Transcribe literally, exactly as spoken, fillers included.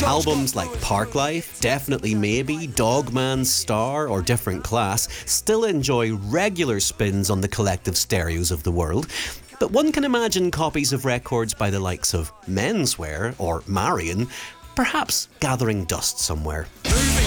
Albums like Parklife, Definitely Maybe, Dogman, Star or Different Class still enjoy regular spins on the collective stereos of the world. But one can imagine copies of records by the likes of Menswear or Marion perhaps gathering dust somewhere.